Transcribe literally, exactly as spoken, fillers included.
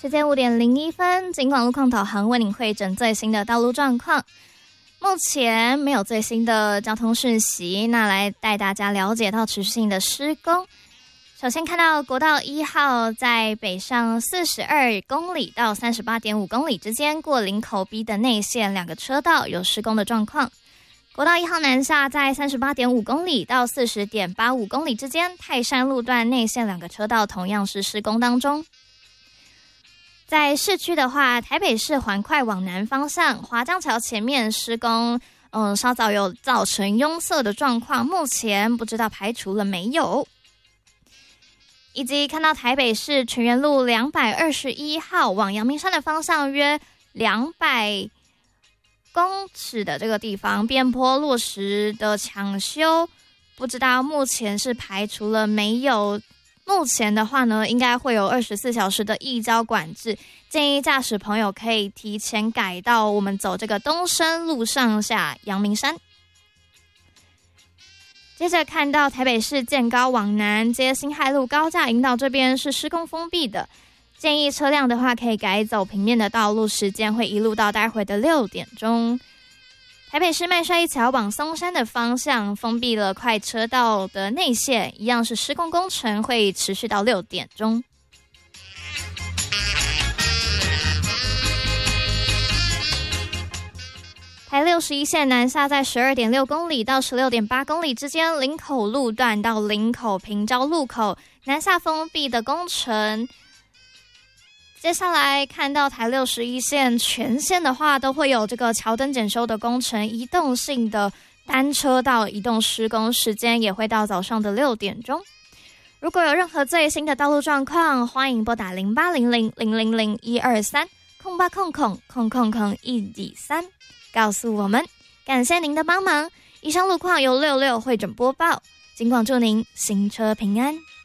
时间五点零一分，警广路况导航为您汇整最新的道路状况。目前没有最新的交通讯息，那来带大家了解到持续性的施工。首先看到国道一号在北上四十二公里到三十八点五公里之间，过林口 B 的内线两个车道有施工的状况。国道一号南下在 三十八点五公里到 四十点八五公里之间，泰山路段内线两个车道同样是施工当中。在市区的话，台北市环快往南方向，华江桥前面施工，嗯，稍早有造成拥塞的状况，目前不知道排除了没有。以及看到台北市全园路两百二十一号往阳明山的方向约两百公尺的这个地方，边坡落石的抢修，不知道目前是排除了没有。目前的话呢，应该会有二十四小时的易交管制，建议驾驶朋友可以提前改到我们走这个东升路上下阳明山。接着看到台北市建高往南接辛亥路高架引导这边是施工封闭的，建议车辆的话可以改走平面的道路，时间会一路到待会的六点钟。台北市麦帅一桥往松山的方向封闭了快车道的内线，一样是施工工程会持续到六点钟。台六十一线南下在 十二点六公里到 十六点八公里之间，林口路段到林口平交路口南下封闭的工程。接下来看到台六十一线全线的话，都会有这个桥灯检修的工程，移动性的单车道移动施工时间也会到早上的六点钟。如果有任何最新的道路状况，欢迎拨打零八零零零零零一二三空八空空空空空一底三，告诉我们。感谢您的帮忙。以上路况由六六会诊播报，警广祝您行车平安。